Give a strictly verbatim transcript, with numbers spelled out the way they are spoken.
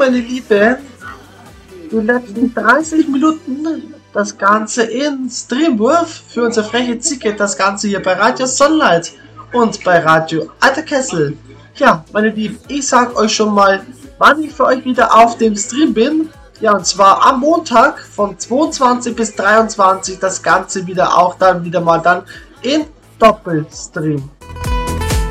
meine Lieben, die letzten dreißig Minuten das Ganze in Streamwurf für unsere freche Zicke, das Ganze hier bei Radio Sunlight und bei Radio Alter Kessel. Ja, meine Lieben, ich sag euch schon mal, wann ich für euch wieder auf dem Stream bin. Ja, und zwar am Montag von zweiundzwanzig bis dreiundzwanzig, das Ganze wieder auch dann wieder mal dann in Doppelstream.